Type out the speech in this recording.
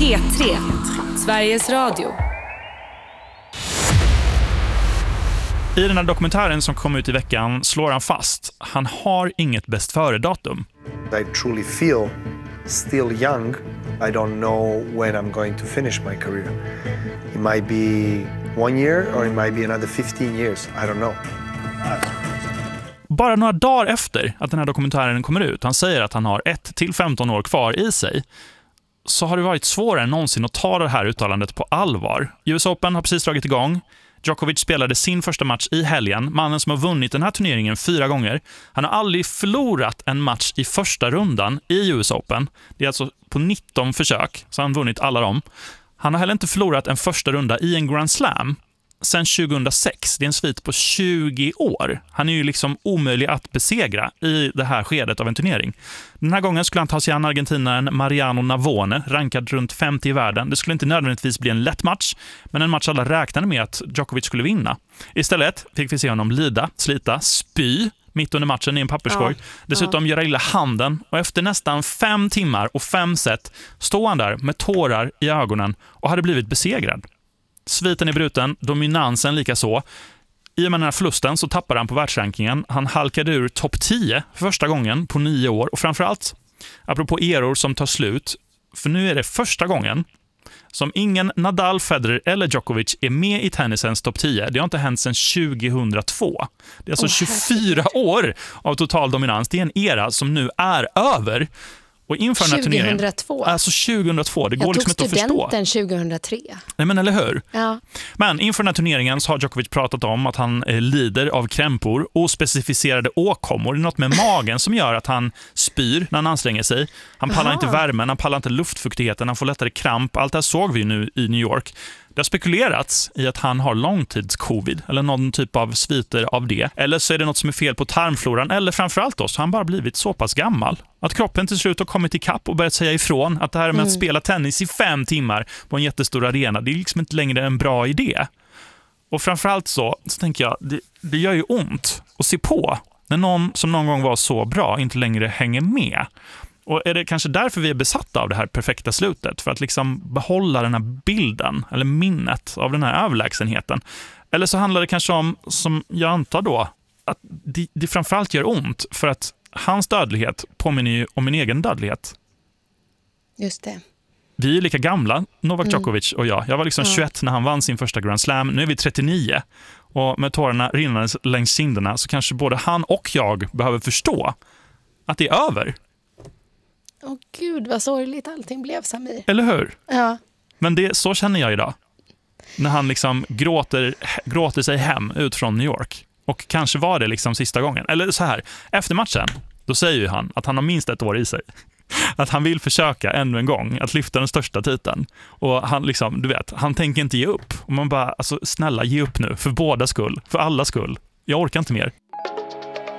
P3, Sveriges Radio. I den här dokumentären som kom ut i veckan slår han fast han har inget bäst före-datum. I truly feel still young. I don't know when I'm going to finish my career. It might be 1 year or it might be another 15 years. I don't know. Bara några dagar efter att den här dokumentären kommer ut, han säger att han har 1 till 15 år kvar i sig, så har det varit svårare än någonsin att ta det här uttalandet på allvar. US Open har precis dragit igång. Djokovic spelade sin första match i helgen. Mannen som har vunnit den här turneringen 4 gånger. Han har aldrig förlorat en match i första rundan i US Open. Det är alltså på 19 försök, så han har vunnit alla dem. Han har heller inte förlorat en första runda i en Grand Slam sen 2006. Det är en svit på 20 år. Han är ju liksom omöjlig att besegra i det här skedet av en turnering. Den här gången skulle han ta sig an argentinaren Mariano Navone, rankad runt 50 i världen. Det skulle inte nödvändigtvis bli en lätt match, men en match alla räknade med att Djokovic skulle vinna. Istället fick vi se honom lida, slita, spy mitt under matchen i en papperskorg. Dessutom göra illa handen, och efter nästan 5 timmar och 5 set stod han där med tårar i ögonen och hade blivit besegrad. Sviten är bruten, dominansen lika så. I och med den här förlusten så tappade han på världsrankingen. Han halkade ur topp 10 för första gången på 9 år. Och framförallt, apropå eror som tar slut, för nu är det första gången som ingen Nadal, Federer eller Djokovic är med i tennisens topp 10. Det har inte hänt sedan 2002. Det är alltså 24 år av total dominans. Det är en era som nu är över. Och inför 2002? Alltså 2002, det går liksom inte att förstå. Jag tog studenten 2003. Nej, men eller hur? Ja. Men inför den här turneringen så har Djokovic pratat om att han lider av krämpor, ospecificerade åkommor. Det är något med magen som gör att han spyr när han anstränger sig. Han pallar inte värmen, han pallar inte luftfuktigheten, han får lättare kramp. Allt det här såg vi nu i New York. Det har spekulerats i att han har långtidscovid eller någon typ av sviter av det. Eller så är det något som är fel på tarmfloran, eller framförallt då, så har han bara blivit så pass gammal att kroppen till slut har kommit ikapp och börjat säga ifrån att det här med att spela tennis i 5 timmar på en jättestor arena, det är liksom inte längre en bra idé. Och framförallt så tänker jag, det gör ju ont att se på när någon som någon gång var så bra inte längre hänger med. Och är det kanske därför vi är besatta av det här perfekta slutet? För att liksom behålla den här bilden eller minnet av den här överlägsenheten. Eller så handlar det kanske om, som jag antar då, att det framförallt gör ont för att hans dödlighet påminner ju om min egen dödlighet. Just det. Vi är lika gamla, Novak Djokovic och jag. Jag var liksom 21 när han vann sin första Grand Slam. Nu är vi 39. Och med tårarna rinnandes längs kinderna så kanske både han och jag behöver förstå att det är över. Åh gud, vad sorgligt allting blev, Samir. Eller hur? Ja. Men så känner jag idag. När han liksom gråter sig hem ut från New York. Och kanske var det liksom sista gången. Eller så här, efter matchen, då säger ju han att han har minst 1 år i sig. Att han vill försöka ännu en gång att lyfta den största titeln. Och han liksom, du vet, han tänker inte ge upp. Och man bara, alltså snälla, ge upp nu. För båda skull, för alla skull. Jag orkar inte mer.